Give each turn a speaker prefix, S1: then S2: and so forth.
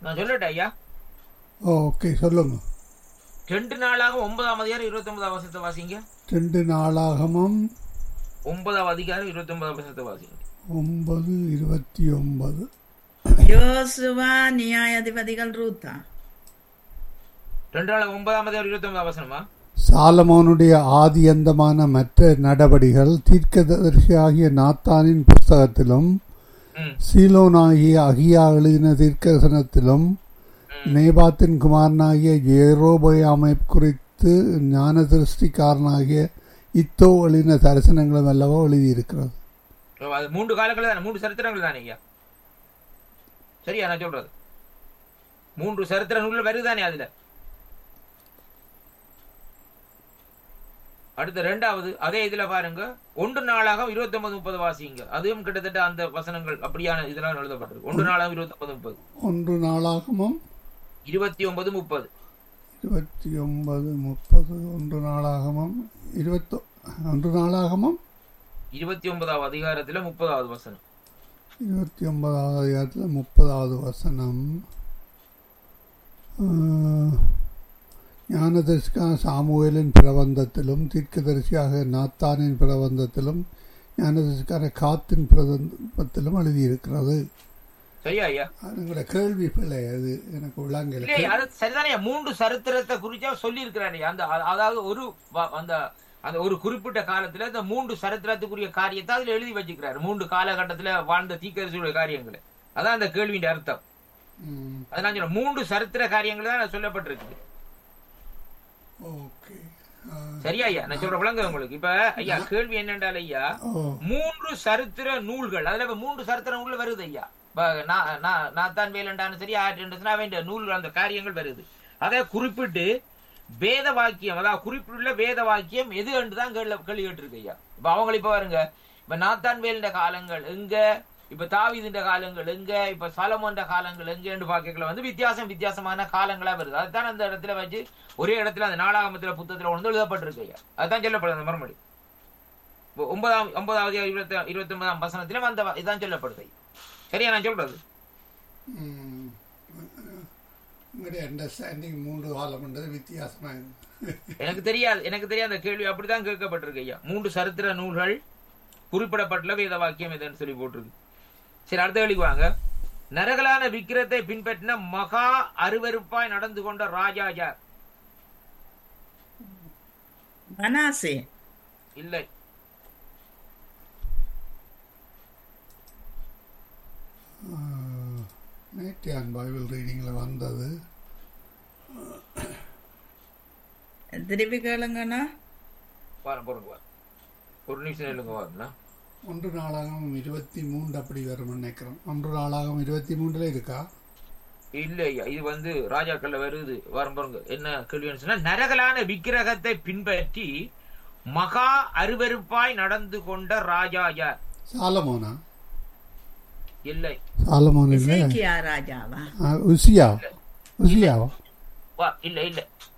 S1: நான் சொல்லட்டேன் ஐயா.
S2: ஓகே, சொல்லுங்க.
S1: 2 நாளாகவும் 9ஆம் அதிகாரம் 29ஆம் வசனத்தை வாசிங்க.
S2: 2 நாளாகமம்
S1: 9ஆம் அதிகாரம் 29ஆம் வசனத்தை வாசிங்க.
S2: 9:29.
S3: யோசுவா நியாயாதிபதிகள் ரூத்தா
S1: 2 நாளாக 9ஆம் அதிகாரம் 29ஆம் வசனமா?
S2: சாலமோனுடைய ஆதியந்தமான மற்ற நடபடிகள் தீர்க்கதரிசியாகிய நாத்தானின் புஸ்தகத்திலும் சீலோனாகிய அகியா எழுதின தீர்க்கதரிசனத்திலும் நேபாத்தின் குமாரனாகிய ஏரோபயாமை குறித்து ஞான திருஷ்டிக்காரனாகிய இத்தோ எழுதின தரிசனங்களும் அல்லவோ எழுதியிருக்கிறது.
S1: அது 3 காலங்கள் தானே, 3 சரித்திரங்கள் தானே ஐயா? சரியா நான் சொல்றது? 3 சரித்திர நூல்கள் வருதானே அதுல. அடுத்த 2வது அதே இதுல பாருங்க, 1 நாளாக 29-30 வாசிங்க. அதுவும் கிட்டத்தட்ட அந்த வசனங்கள் அப்படியான இதெல்லாம் எழுதப்பட்டிருக்கு. 1 நாளாக 29-30.
S2: 1 நாளாகமும்
S1: 29-30.
S2: 29-30. 1 நாளாகமும்
S1: 29ஆம் அதிகாரத்துல 30வது வசனம்.
S2: 29வது அதிகாரத்தில் 30வது வசனம். ஞானதரிசிக்கான சாமுவேலின் பிரபந்தத்திலும் தீர்க்கதரிசியாக நாத்தானின் பிரபந்தத்திலும் ஞானதரிசிக்கான காத்தின் பிரபந்தத்திலும் எழுதியிருக்கிறது.
S1: சரியா ஐயா?
S2: அதுங்களோட கேள்வி பிள்ளை, அது எனக்கு விளங்கல.
S1: அது சரிதானே. 3 சரித்திரத்தை குறிச்சா சொல்லி இருக்கிறானே. அதாவது அந்த ஒரு குறிப்பிட்ட காலத்துல இந்த 3 சரித்திரத்துக்குரிய காரியத்தை அதுல எழுதி வச்சுக்கிறாரு. 3 காலகட்டத்துல வாழ்ந்த தீர்க்கதரிசியுடைய காரியங்களை. அதான் அந்த கேள்வியின் அர்த்தம். அதான் சொல்ல 3 சரித்திர காரியங்கள் தான் சொல்லப்பட்டிருக்கு. சரியா ஐயா? நான் சொல்ற விளங்க உங்களுக்கு. இப்ப ஐயா கேள்வி என்னென்றால் ஐயா, 3 சரித்திர நூல்கள், அதுல 3 சரித்திர நூல்கள் வருது ஐயா. நாத்தான் வேலண்டான்னு சரி அவன் நூல்கள் அந்த காரியங்கள் வருது. அதை குறிப்பிட்டு வேத வாக்கியம், அதாவது குறிப்பிட்டுள்ள வேத வாக்கியம் எது என்றுதான் கேள்வி கேட்டிருக்கு ஐயா. இப்ப அவங்களை இப்ப பாருங்க, இப்ப நாத்தான் வேலின்ற காலங்கள் எங்க, இப்ப தாவீதின்ற காலங்கள் எங்க, இப்ப சாலமோன்ற காலங்கள் எங்க என்று பாக்கல வித்தியாசமான காலங்களா வருது. அதுதான் அந்த இடத்துல வச்சு ஒரே இடத்துல அந்த நாளாகமத்துல புத்தகத்துல ஒன்று எழுதப்பட்டிருக்கு ஐயா. அதுதான் சொல்லப்படுது. அந்த மறுபடி 9வது 29ஆம் வசனத்திலும் அந்த இதான் சொல்லப்படுது. சரியா நான் சொல்றது? எனக்கு தெரியாது அந்த கேள்வி அப்படிதான் கேட்கப்பட்டிருக்கு ஐயா. 3 சரித்திர நூல்கள் குறிப்பிடப்பட்டுள்ள வேத வாக்கியம் எதுன்னு சொல்லி போட்டிருக்கு. சரி, அடுத்த கேள்விக்கு வாங்க. நரகலான விக்கிரத்தை பின்பற்றின மகா அருவருப்பாய் நடந்து கொண்ட ராஜா யார்?
S3: மனாசே
S1: இல்லை.
S2: நேற்றையான் பைபிள் ரீடிங்ல வந்தது.
S3: திருப்பி கேளுங்கண்ணா.
S1: ஒரு நிமிஷம் இல்லைங்க வாருண்ணா.
S2: 1 நாளாகவும் 23 அப்படி வரும் நினைக்கிறோம். 1 நாளாகவும் 23 இருக்கா?
S1: இல்ல ஐயா, இது ராஜாக்கள்ல வருது. வரும் பாருங்க. என்ன கேள்வின்னு சொன்னா, நரகலான விக்கிரகத்தை பின்பற்றி மகா அருவருப்பாய் நடந்து கொண்ட ராஜா யார்?
S2: சாலமோனா?
S1: இல்லை.
S2: சாலமோன் இல்ல.
S3: ராஜாவா?
S2: உசியாவா?
S1: இல்ல.